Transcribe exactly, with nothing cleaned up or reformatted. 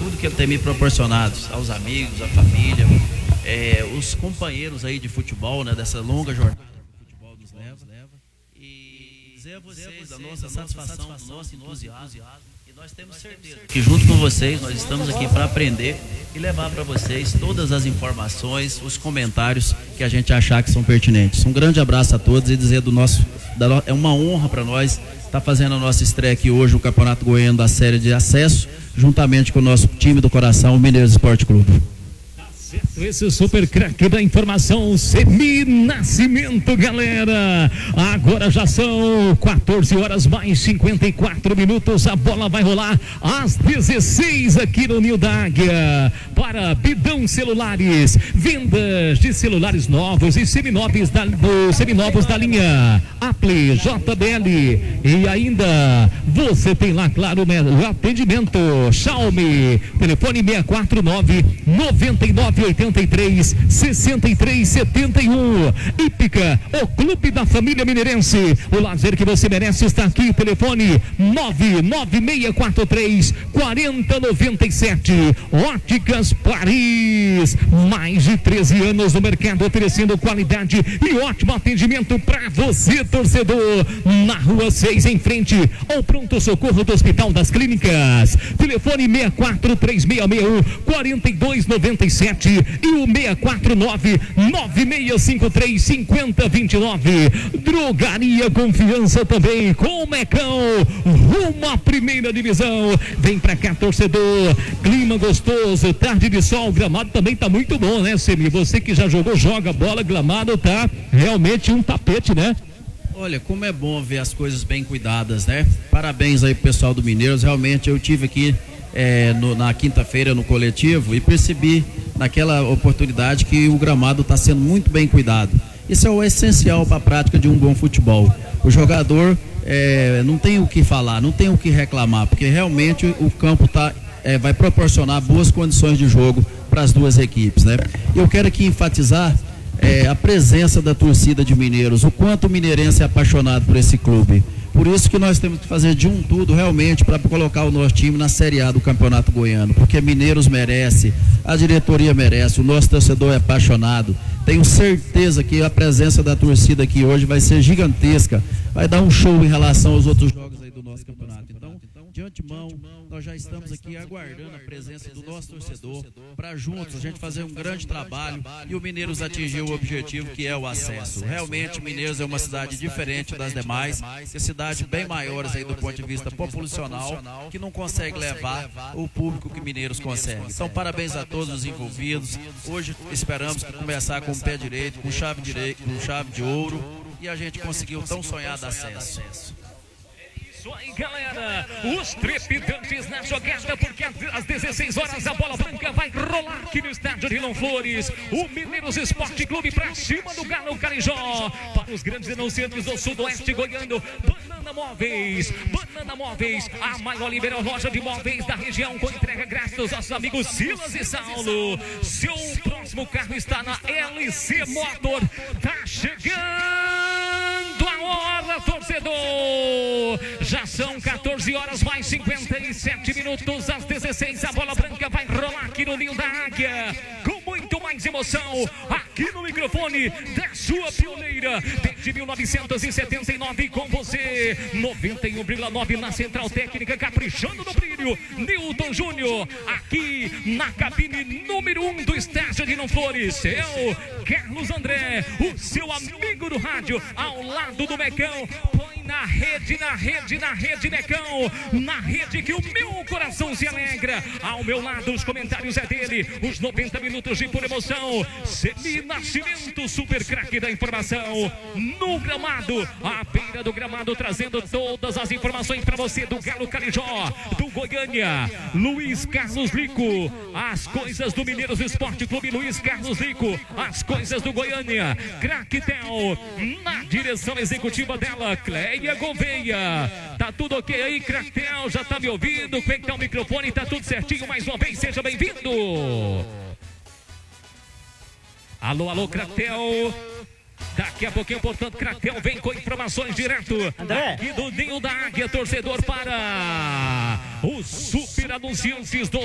tudo que ele tem me proporcionado, aos amigos, à família, é, os companheiros aí de futebol, né, dessa longa jornada que o futebol nos leva. E dizer a vocês da nossa satisfação, do nosso entusiasmo. E nós temos certeza que junto com vocês nós estamos aqui para aprender e levar para vocês todas as informações, os comentários que a gente achar que são pertinentes. Um grande abraço a todos e dizer do nosso, da, é uma honra para nós estar fazendo a nossa estreia aqui hoje no Campeonato Goiano da série de acesso, juntamente com o nosso time do coração, o Mineiros Esporte Clube. Esse super craque da informação, Semi Nascimento, galera. Agora já são quatorze horas mais cinquenta e quatro minutos. A bola vai rolar às dezesseis aqui no Ninho da Águia. Para Bidão Celulares, vendas de celulares novos e seminovos da, do, seminovos da linha Apple, J B L. E ainda você tem lá, claro, né, o atendimento Xiaomi, telefone seis quatro nove, nove nove oito três, seis três sete um. Hípica, o clube da família mineirense. O lazer que você merece está aqui. Telefone nove nove seis quatro três, quatro zero nove sete. Óticas Paris, mais de treze anos no mercado, oferecendo qualidade e ótimo atendimento para você, torcedor. Na rua seis, em frente ao pronto socorro do Hospital das Clínicas. Telefone seis quatro três seis seis um, quatro dois nove sete e o seis quatro nove, nove seis cinco três, cinco zero dois nove. Drogaria Confiança também com o Mecão, rumo à primeira divisão. Vem pra cá, torcedor. Clima gostoso, tarde de sol, gramado também tá muito bom, né, Semi? Você que já jogou, joga bola, gramado tá realmente um tapete, né? Olha, como é bom ver as coisas bem cuidadas, né? Parabéns aí pro pessoal do Mineiros. Realmente eu tive aqui é, no, na quinta-feira no coletivo e percebi naquela oportunidade que o gramado está sendo muito bem cuidado. Isso é o essencial para a prática de um bom futebol. O jogador é, não tem o que falar, não tem o que reclamar, porque realmente o campo tá, é, vai proporcionar boas condições de jogo para as duas equipes, né? Eu quero aqui enfatizar É, a presença da torcida de Mineiros, o quanto o mineirense é apaixonado por esse clube. Por isso que nós temos que fazer de um tudo realmente para colocar o nosso time na Série A do Campeonato Goiano, porque Mineiros merece, a diretoria merece, o nosso torcedor é apaixonado. Tenho certeza que a presença da torcida aqui hoje vai ser gigantesca, vai dar um show em relação aos outros jogos aí do nosso campeonato. Então, de antemão, nós já estamos aqui aguardando a presença do nosso torcedor para juntos a gente fazer um grande trabalho e o Mineiros atingir o objetivo que é o acesso. Realmente, Mineiros é uma cidade diferente das demais, é cidade bem maiores aí do ponto de vista populacional, que não consegue levar o público que Mineiros consegue. Então, parabéns a todos os envolvidos. Hoje esperamos começar com o pé direito, com chave direito, com chave de ouro, e a gente conseguiu tão sonhado acesso. Isso aí, galera, os trepidantes na jogada, porque às dezesseis horas a bola branca vai rolar aqui no estádio de Nilon Flores. O Mineiros Esporte Clube pra cima do Galo Carijó. Para os grandes denunciantes do sudoeste goiano, Banana Móveis. Banana Móveis, a maior liberal loja de móveis da região, com entrega grátis aos nossos amigos Silas e Saulo. Seu próximo carro está na L C Motor. Tá chegando a hora, torcedor. Já são quatorze horas mais cinquenta e sete minutos. Às dezesseis, a bola branca vai rolar aqui no Ninho da Águia, com muito mais emoção, aqui no microfone da sua pioneira desde mil novecentos e setenta e nove, com você, noventa e um vírgula nove na Central Técnica, caprichando no brilho, Newton Júnior, aqui na cabine número um do estádio de Nilon Flores. É o Carlos André, o seu amigo do rádio, ao lado do Mecão. Põe na rede, na rede, na rede, Mecão, na rede que o meu coração se alegra. Ao meu lado, os comentários é dele, os noventa minutos de pura emoção. Semi Nascimento, super craque da informação, no gramado, à beira do gramado, trazendo todas as informações para você do Galo Carijó, do Goiânia, Luiz Carlos Lico, as coisas do Mineiros Esporte Clube, Luiz Carlos Lico, as coisas do Goiânia, Craque Tel, na direção executiva dela, Cleia Gouveia. Tá tudo ok aí, Craquetel? Já tá me ouvindo? Como é que tá o microfone? Tá tudo certinho? Mais uma vez, seja bem-vindo. Alô, alô, Craquetel. Daqui a pouquinho, portanto, Craquetel vem com informações direto aqui do Ninho da Águia, torcedor, para os super anunciantes do